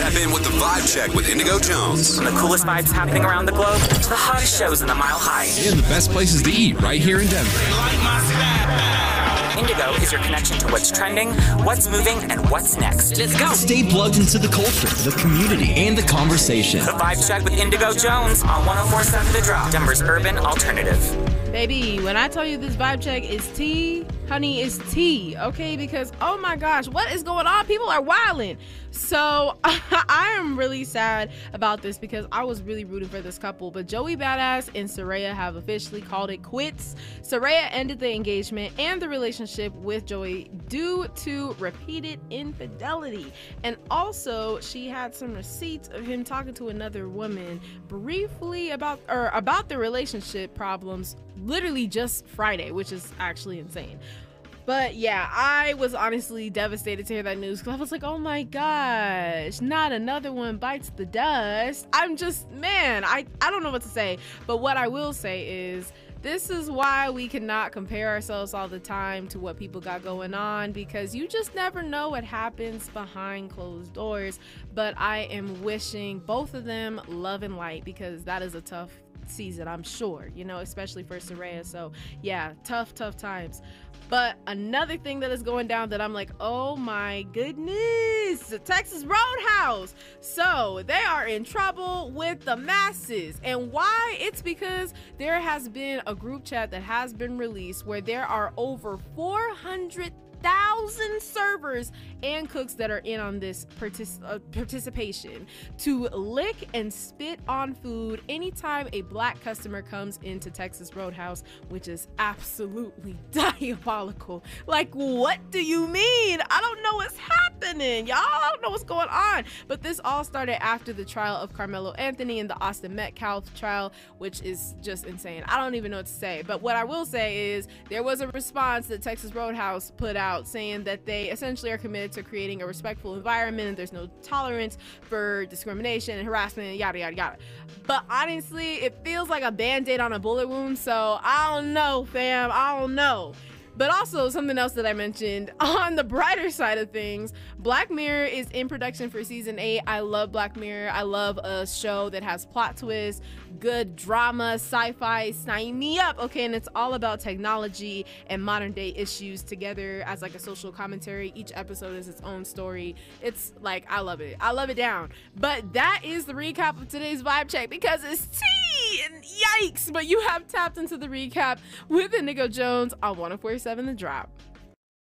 Tap in with the Vibe Check with Indigo Jones. From the coolest vibes happening around the globe to the hottest shows in the Mile High. And the best places to eat right here in Denver. Indigo is your connection to what's trending, what's moving, and what's next. Let's go. Stay plugged into the culture, the community, and the conversation. The Vibe Check with Indigo Jones on 104.7 The Drop, Denver's urban alternative. Baby, when I tell you this vibe check is tea, honey, it's tea, okay? Because, oh my gosh, what is going on? People are wilding. So I am really sad about this because I was really rooting for this couple, but Joey Badass and Soraya have officially called it quits. Soraya ended the engagement and the relationship with Joey due to repeated infidelity. And also, she had some receipts of him talking to another woman briefly about the relationship problems literally just Friday, which is actually insane. But yeah, I was honestly devastated to hear that news because I was like, oh my gosh, not another one bites the dust. I'm just, man, I don't know what to say. But what I will say is, this is why we cannot compare ourselves all the time to what people got going on, because you just never know what happens behind closed doors. But I am wishing both of them love and light, because that is a tough season, I'm sure, you know, especially for Soraya. So yeah, tough times. But another thing that is going down that I'm like, oh my goodness, the Texas Roadhouse. So they are in trouble with the masses. And why? It's because there has been a group chat that has been released where there are over 400,000 servers and cooks that are in on this participation to lick and spit on food anytime a black customer comes into Texas Roadhouse, which is absolutely diabolical. Like, what do you mean? I don't know what's happening, y'all. I don't know what's going on. But this all started after the trial of Carmelo Anthony and the Austin Metcalf trial, which is just insane. I don't even know what to say. But what I will say is there was a response that Texas Roadhouse put out saying that they essentially are committed to creating a respectful environment and there's no tolerance for discrimination and harassment, yada yada yada. But honestly, it feels like a band-aid on a bullet wound, so I don't know, fam. I don't know. But also, something else that I mentioned, on the brighter side of things, Black Mirror is in production for season 8. I love Black Mirror. I love a show that has plot twists, good drama, sci-fi, sign me up, okay? And it's all about technology and modern day issues together as like a social commentary. Each episode is its own story. It's like, I love it. I love it down. But that is the recap of today's Vibe Check, because it's tea and yikes. But you have tapped into the recap with Indigo Jones on 104.7 The Drop.